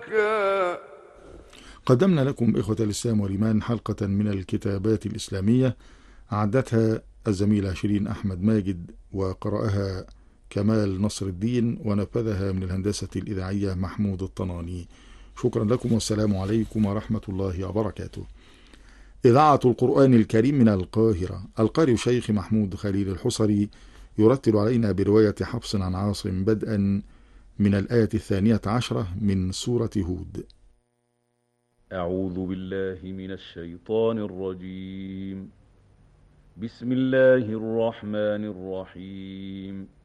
زكى. قدمنا لكم إخوة الإسلام والإيمان حلقة من الكتابات الإسلامية أعدتها الزميلة شيرين أحمد ماجد، وقرأها كمال نصر الدين، ونفذها من الهندسة الإذاعية محمود الطناني. شكرا لكم، والسلام عليكم ورحمة الله وبركاته. إذاعة القرآن الكريم من القاهرة، القارئ شيخ محمود خليل الحصري يرتل علينا برواية حفص عن عاصم بدءا من الآية 12 من سورة هود. أعوذ بالله من الشيطان الرجيم. بسم الله الرحمن الرحيم.